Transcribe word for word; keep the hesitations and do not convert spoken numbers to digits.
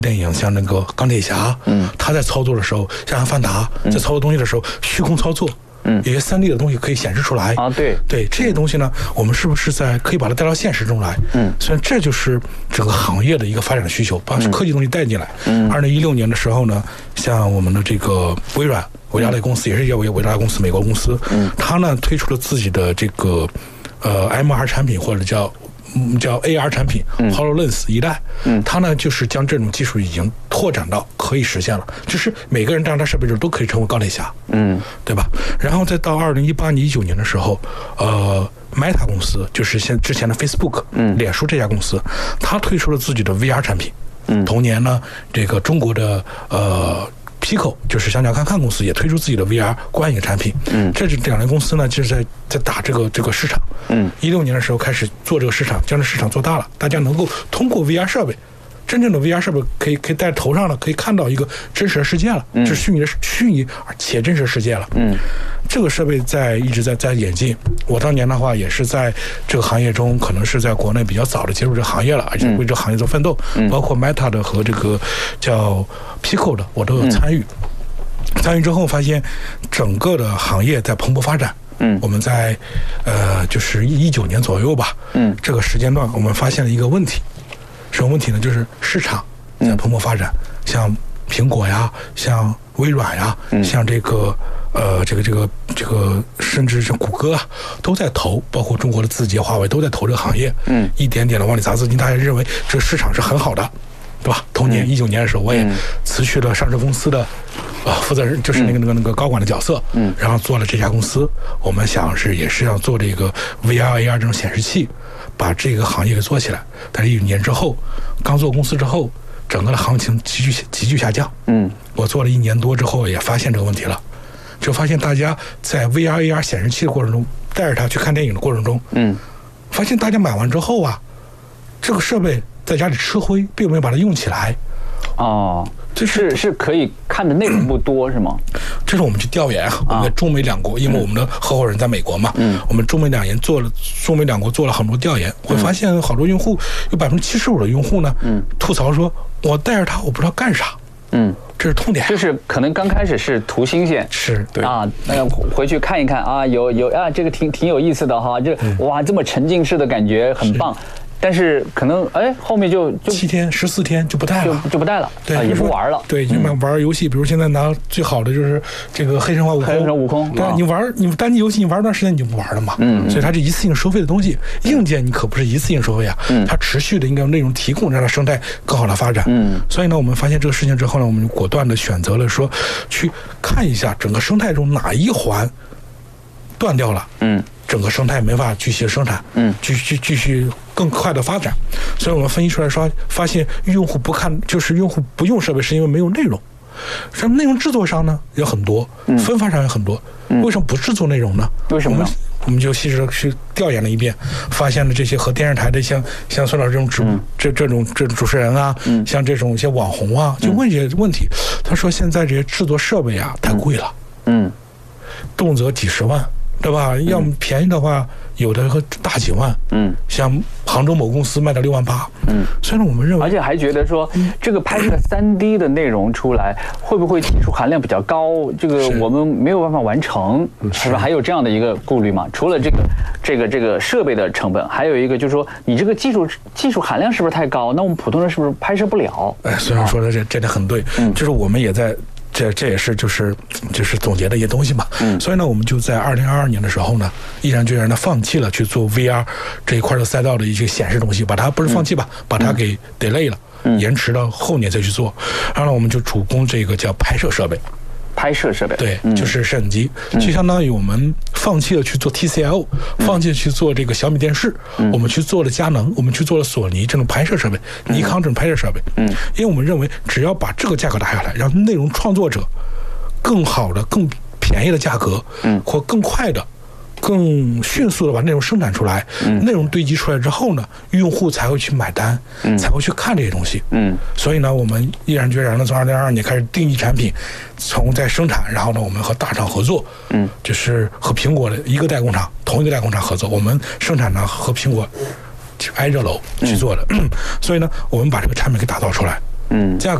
电影像那个钢铁侠，嗯，他在操作的时候，像阿凡达在操作东西的时候，虚空操作，嗯，有些三 D 的东西可以显示出来啊，对对，这些东西呢，我们是不是在可以把它带到现实中来？嗯，所以这就是整个行业的一个发展需求，把科技东西带进来。嗯，二零一六年的时候呢，像我们的这个微软。伟大类公司也是一家伟伟大类公司，美国公司，嗯，它呢推出了自己的这个呃 M R 产品，或者叫嗯叫 A R 产品，嗯 HoloLens 一代，嗯，它呢就是将这种技术已经拓展到可以实现了，就是每个人戴上它设备时都可以成为钢铁侠，嗯，对吧？然后再到二零一八年、一九年的时候，呃 ，Meta 公司就是现之前的 Facebook， 嗯，脸书这家公司，它推出了自己的 V R 产品，嗯，同年呢，这个中国的呃。Pico 就是香蕉看看公司也推出自己的 V R 观影产品，嗯，这是两类公司呢，就是在在打这个这个市场，嗯，一六年的时候开始做这个市场，将这市场做大了，大家能够通过 V R 设备，真正的 V R 设备可以可以戴在头上了，可以看到一个真实的世界了，嗯，是虚拟的虚拟且真实的世界了，嗯，这个设备在一直在在演进。我当年的话也是在这个行业中，可能是在国内比较早的接入这个行业了，而且为这个行业做奋斗，嗯，包括 Meta 的和这个叫 Pico 的，我都有参与。嗯，参与之后发现，整个的行业在蓬勃发展。嗯，我们在呃就是一九年左右吧，嗯，这个时间段我们发现了一个问题，什么问题呢？就是市场在蓬勃发展，嗯，像苹果呀，像微软呀，嗯，像这个。呃，这个这个这个，甚至是谷歌啊，都在投，包括中国的字节、华为都在投这个行业。嗯，一点点的往里砸资金，大家认为这个市场是很好的，对吧？同年一九年的时候，我也辞去了上市公司的啊负责人，就是那个那个那个高管的角色。嗯，然后做了这家公司。我们想是也是要做这个 V R A R 这种显示器，把这个行业给做起来。但是一年之后，刚做公司之后，整个的行情急剧急剧下降。嗯，我做了一年多之后，也发现这个问题了。就发现大家在 V R A R 显示器的过程中，带着它去看电影的过程中，嗯，发现大家买完之后啊，这个设备在家里吃灰，并没有把它用起来。 哦，这是是可以看的内容不多是吗？ 这是我们去调研，我们在中美两国，因为我们的合伙人在美国嘛，嗯，我们中美两研做了中美两国做了很多调研，会发现好多用户有百分之七十五的用户呢，嗯，吐槽说，我带着它我不知道干啥，嗯。这是痛点， 就是可能刚开始是图新鲜， 是对啊，那回去看一看啊，有有啊，这个挺挺有意思的哈，这、嗯、哇这么沉浸式的感觉很棒，但是可能哎后面就就七天十四天就不带了， 就就不带了， 对， 啊、也不玩了， 对，你们玩游戏，比如现在拿最好的就是这个黑神话悟空， 黑神悟空， 对，你玩你单机游戏你玩一段时间你就不玩了嘛，嗯，所以它是一次性收费的东西，硬件你可不是一次性收费啊，嗯，它持续的应该有内容提供，让它生态更好的发展，嗯，所以呢，我们发现这个事情之后呢，我们果断的选择了说去看一下整个生态中哪一环断掉了，嗯。整个生态没法继续生产，嗯，继续继续更快的发展，所以我们分析出来说，发现用户不看，就是用户不用设备是因为没有内容。什么内容制作上呢有很多，分发上有很多，嗯、为什么不制作内容呢？ 为什么呢？ 我们我们就细致去调研了一遍，发现了这些和电视台的像像孙老师这种主、嗯、这这种这种主持人啊，嗯、像这种一些网红啊，就问这些问题。嗯、他说现在这些制作设备啊太贵了，嗯，动辄几十万。对吧？要么便宜的话，有的和大几万。嗯，像杭州某公司卖到六万八。嗯，所以呢，我们认为， 而且还觉得说，嗯、这个拍摄三 D 的内容出来，会不会技术含量比较高？这个我们没有办法完成，是, 是吧？还有这样的一个顾虑嘛？除了这个这个这个设备的成本，还有一个就是说，你这个技术技术含量是不是太高？那我们普通人是不是拍摄不了？ 哎，虽然说的这这点很对，嗯，就是我们也在。这这也是就是就是总结的一些东西嘛，嗯，所以呢，我们就在二零二二年的时候呢，毅然决然的放弃了去做 V R 这一块的赛道的一些显示东西，把它不是放弃吧，嗯、把它给 delay 了，嗯、延迟到后年再去做。然后呢，我们就主攻这个叫拍摄设备。 拍摄设备对，嗯、就是摄影机，就相当于我们放弃了去做 T C L，嗯、放弃了去做这个小米电视，嗯、我们去做了佳能，我们去做了索尼这种拍摄设备，嗯、尼康这种拍摄设备，嗯，因为我们认为只要把这个价格打下来，让内容创作者更好的、更便宜的价格，嗯，或更快的。更迅速的把内容生产出来，嗯、内容堆积出来之后呢，用户才会去买单，嗯、才会去看这些东西。嗯，所以呢，我们毅然决然的从二零二二年开始定义产品，从在生产，然后呢，我们和大厂合作，嗯，就是和苹果的一个代工厂，同一个代工厂合作，我们生产呢和苹果挨着楼去做的，嗯、所以呢，我们把这个产品给打造出来。 嗯，价格。